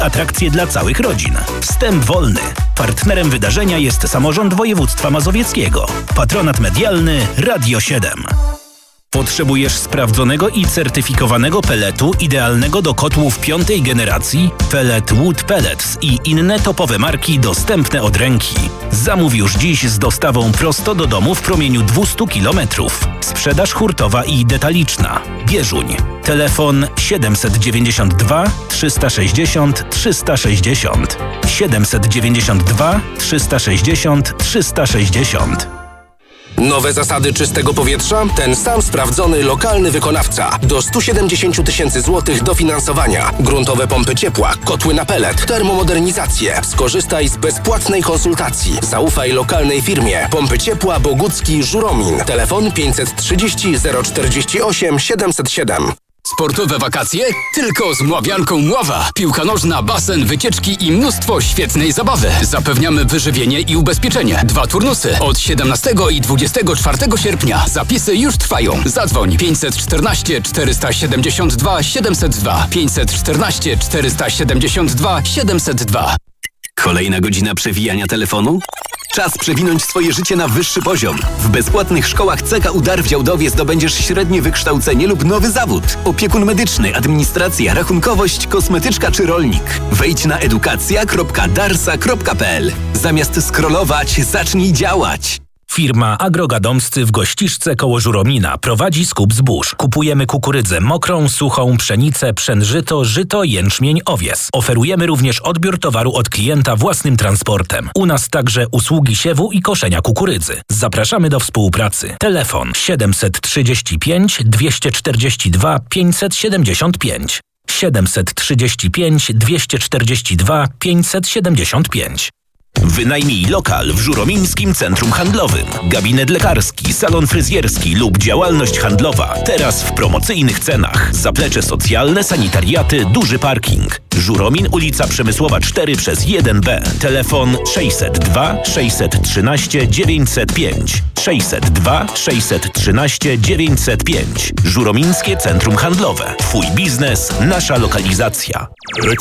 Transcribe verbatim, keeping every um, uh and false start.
Atrakcje dla całych rodzin. Wstęp wolny. Partnerem wydarzenia jest Samorząd Województwa Mazowieckiego. Patronat medialny Radio siedem. Potrzebujesz sprawdzonego i certyfikowanego peletu idealnego do kotłów piątej generacji? Pellet Wood Pellets i inne topowe marki dostępne od ręki. Zamów już dziś z dostawą prosto do domu w promieniu dwieście kilometrów. Sprzedaż hurtowa i detaliczna. Bieżuń. Telefon siedemset dziewięćdziesiąt dwa trzysta sześćdziesiąt trzysta sześćdziesiąt. siedemset dziewięćdziesiąt dwa trzysta sześćdziesiąt trzysta sześćdziesiąt. Nowe zasady czystego powietrza? Ten sam sprawdzony lokalny wykonawca. Do stu siedemdziesięciu tysięcy złotych dofinansowania. Gruntowe pompy ciepła, kotły na pelet, termomodernizację. Skorzystaj z bezpłatnej konsultacji. Zaufaj lokalnej firmie. Pompy ciepła Bogucki Żuromin. Telefon pięćset trzydzieści zero czterdzieści osiem siedemset siedem. Sportowe wakacje? Tylko z Mławianką Mława. Piłka nożna, basen, wycieczki i mnóstwo świetnej zabawy. Zapewniamy wyżywienie i ubezpieczenie. Dwa turnusy od siedemnastego i dwudziestego czwartego sierpnia. Zapisy już trwają. Zadzwoń pięćset czternaście czterysta siedemdziesiąt dwa siedemset dwa. pięćset czternaście czterysta siedemdziesiąt dwa siedemset dwa. Kolejna godzina przewijania telefonu? Czas przewinąć swoje życie na wyższy poziom. W bezpłatnych szkołach C K U Dar w Działdowie zdobędziesz średnie wykształcenie lub nowy zawód. Opiekun medyczny, administracja, rachunkowość, kosmetyczka czy rolnik. Wejdź na edukacja kropka darsa kropka p l. Zamiast scrollować, zacznij działać. Firma Agrogadomscy w Gościszce koło Żuromina prowadzi skup zbóż. Kupujemy kukurydzę mokrą, suchą, pszenicę, pszenżyto, żyto, jęczmień, owies. Oferujemy również odbiór towaru od klienta własnym transportem. U nas także usługi siewu i koszenia kukurydzy. Zapraszamy do współpracy. Telefon siedemset trzydzieści pięć dwieście czterdzieści dwa pięćset siedemdziesiąt pięć. siedemset trzydzieści pięć dwieście czterdzieści dwa pięćset siedemdziesiąt pięć. Wynajmij lokal w Żuromińskim Centrum Handlowym. Gabinet lekarski, salon fryzjerski lub działalność handlowa. Teraz w promocyjnych cenach. Zaplecze socjalne, sanitariaty, duży parking. Żuromin, ulica Przemysłowa cztery przez jeden B. Telefon sześćset dwa sześćset trzynaście dziewięćset pięć. sześćset dwa sześćset trzynaście dziewięćset pięć. Żuromińskie Centrum Handlowe. Twój biznes, nasza lokalizacja.